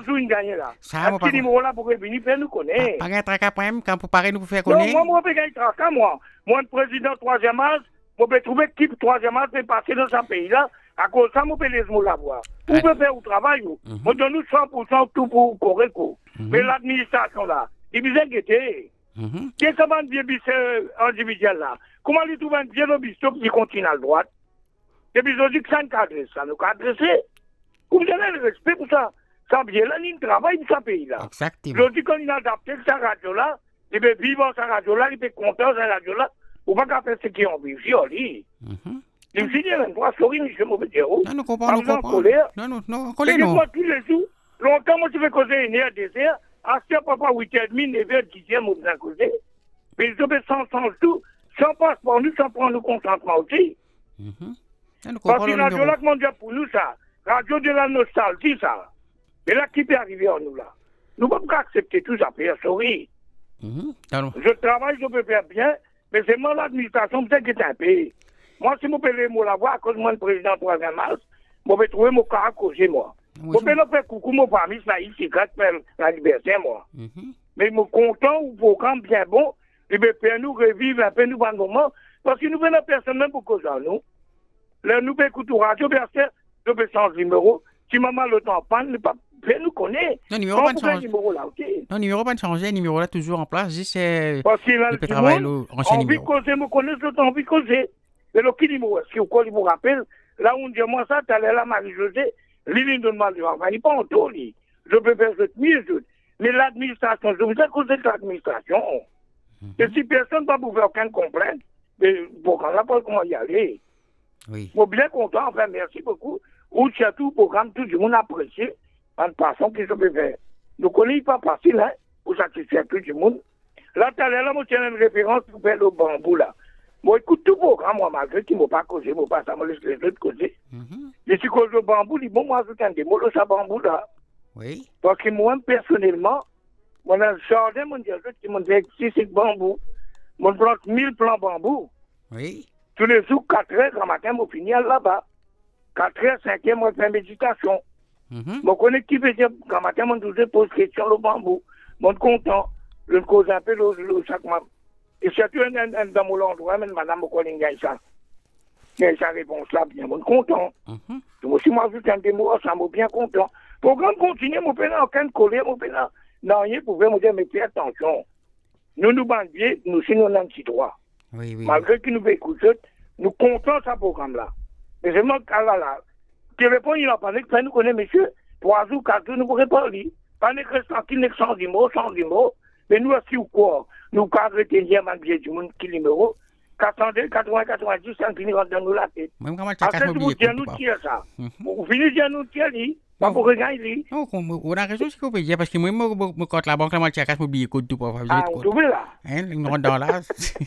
jour une gagne là. Ça, moi, Petit numéro là pour venir faire nous connaître. Pas un traca pour même, quand pour parer nous pour faire Non, connaître. moi, je peux gagner traca, moi. Moi, le président troisième âge, je peux trouver qui troisième âge peut passer dans ce pays-là. À cause de ça, je peux les mots là-bas. Vous pouvez faire au travail, moi, donne nous 100% tout pour correct. Mais l'administration là, il vous inquiétez. Qu'est-ce que va dire individuel là? Comment lui trouve un bien au bistrot qui continue à droite? Et puis, ils dit que ça ne cadre ça, nous cadre. Vous avez le respect pour ça. Ça bien là, il travaille dans ce pays-là. Exactement. Je dis qu'on a adapté sa radio-là, il peut vivre sa radio-là, il peut compter sa radio-là, ou pas qu'à faire ce qu'ils ont vécu, lui. Il me dit, il y a sorry, monsieur Moubedjero. Non, nous comprenons, nous comprenons. Non, colère, non. non. Tous les jours, longtemps, moi, je vais causer une heure, 2 heures, à ce papa, 8h30, 9h, 10h, moi, je vais causer. Mais je vais sans tout, sans passeport, nous, sans prendre le consentement aussi. Parce que la radio-là, comment dire pour nous, ça, radio de la nostalgie, ça. Mais là, qui peut arriver en nous, là? Nous ne pouvons pas accepter tout ça, Pierre, sorry. Je travaille, je peux faire bien, mais c'est moi l'administration, peut-être que c'est un pays. Moi, si je peux les mots la voix, à cause de moi, le président 3e mars, je vais trouver mon cas à causer, moi. Je peux faire coucou, mon famille, ça ici, grâce à la liberté, moi. Mais je suis content, au programme bien bon, il va faire nous revivre un peu, nous, dans le moment, parce que nous venons personne même pour causer nous. Là, nous pouvons écouter radio, bien sûr, je peux changer le numéro. Si maman le temps panne, ne pas nous connaître. Non, numéro pas de changer. Non, numéro pas de changer, numéro là toujours en place. Juste parce que là, le travail, l'ancien numéro. Envie de causer, me connaître, j'ai envie de causer. Mais le qui numéro, est-ce que vous rappelle, là où on dit moi ça, tu allais là, Marie-Josée, l'île de mal, il n'est pas en taux, je peux faire ce mieux, mais l'administration, je vous ai causé de l'administration. Et si personne ne va vous faire aucune complainte, mais bon, on n'a pas comment y aller. Oui. Je suis bien content, enfin, merci beaucoup. Ou tu as tout le programme, tout le monde apprécié, en passant que je peux faire. Donc, on n'est pas facile, hein, pour satisfaire tout le monde. Là, tout à l'heure, moi, j'ai une référence pour faire le bambou, là. Moi, écoute tout le programme, moi, malgré qu'il ne m'a pas causé, moi, pas ça, moi, laisse les autres causer. Je suis causé le bambou, bon, moi, je suis un démol, ça bambou, là. Oui. Parce que moi, personnellement, moi, dans le jardin, mon Dieu, je me dis, si c'est bambou, moi, je plante 1000 plants bambou. Oui. Tous les jours, 4 heures, quand matin, je finis là-bas. 4 heures, 5 heures, moi, je fais méditation. Je connais qui veut dire, quand matin, je pose question le bambou. Je suis content. Je cause un peu chaque mois. Et surtout, dans mon endroit, madame, je connais ça. Mais sa réponse là, bien, je suis content. Donc, si moi, je suis un démo, ça me bien content. Le programme continue, je ne peux pas aucun colère, je ne peux pas rien pour me dire, mais fais attention. Nous bandiers, nous signons un petit droit. Oui. Malgré qu'ils nous écoutent, nous comptons ce programme-là. Mais c'est moi, là, qui répond, il n'a pas dit que nous connaissons, monsieur, 3 jours, 4 jours, nous ne pourrons pas lire. Pas de reste tranquille, sans numéro. Mais nous, aussi, ou quoi, nous, cadres, bien, malgré du monde, qui numéro, 402, 80, 90, ça finit dans nous la tête. Même quand je vous dites, nous tire ça. Vous finissez de nous tirer, pas pour regarder. Non, on a raison, c'est qu'on peut dire, parce que moi, je compte la banque, moi, je casse mon billet code tout pour faire. Ah, vous trouvez là? Hein, une ronde dans là.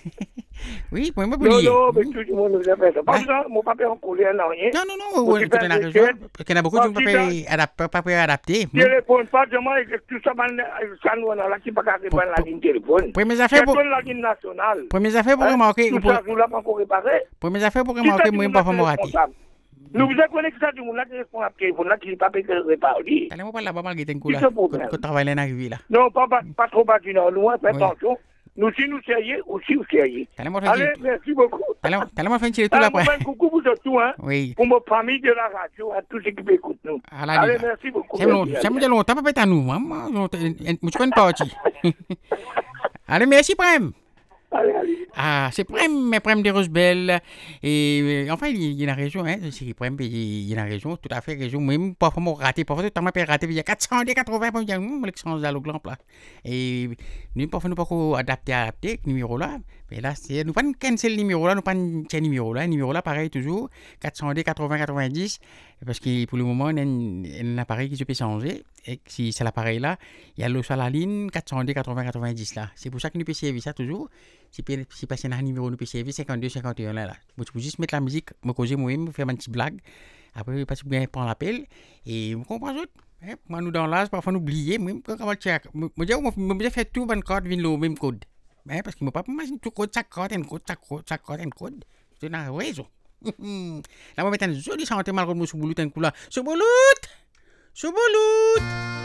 Oui, moi, non, mais tout le monde nous a fait ça. Pas ça, mon papa en colère, non, rien. Non, on a raison. Parce qu'il y en a beaucoup qui ne peuvent pas adapter. Téléphone, pas de moi, tout ça, ça nous a là, qui ne peut pas répondre la ligne téléphone. Premières affaires pour la ligne nationale. Premières affaires pour remarquer. Tout ça, nous l'avons encore réparé. Premières affaires pour remarquer, moi, je ne peux pas me rater. Nous vous avez connecté ça du monde là qui répond à téléphone là qui n'est pas payé de réparer. Allez-moi pas là-bas malgré un coup là. Que travail là arrivé là. Non, pas trop bas du nord, loin, fais attention. Nous si nous sérieux, aussi vous sérieux. Allez, merci beaucoup. Allez-moi faire tirer tout là après. Coucou pour tout, hein. Oui. Pour ma famille de la radio, à tous ceux qui m'écoutent nous. Allez, merci beaucoup. Ça me dit longtemps, pas à nous. Moi, je connais pas aussi. Allez, merci, Prem. Allez. Ah, c'est Prem de Rosebel. Et enfin, il y a une région, hein. C'est Prem, il y a une région, tout à fait région. Même parfois, moi, raté, parfois, tout le temps, raté. Il y a 480, pour me dire, Alexandre Zaloglan, là. Et nous, parfois, nous pas adapter, numéro là. Mais là, c'est, nous pas cancel le numéro là, nous pas un numéro là. Numéro là, pareil, toujours, 400, 80, 90. Parce que pour le moment, on a un appareil qui se peut changer. Et si c'est l'appareil là, il y a le sur la ligne 400, 80, 90 là. C'est pour ça que nous peut servir ça toujours. Si passer dans un numéro, nous peut servir 52, 51 là. Vous pouvez juste mettre la musique, me causer moi-même, faire une petite blague. Après, parce que bien prendre l'appel. Et vous comprenez tout. Moi, nous dans l'âge, parfois nous oublier. Moi, quand on check, je fait tout, mon code vient le même code. Parce qu'il ne m'a pas imaginer tout code, chaque code, chaque code. C'est une raison. Là, on va mettre un joli chanté mal comme sous bouloute un coup là. Sous bouloute!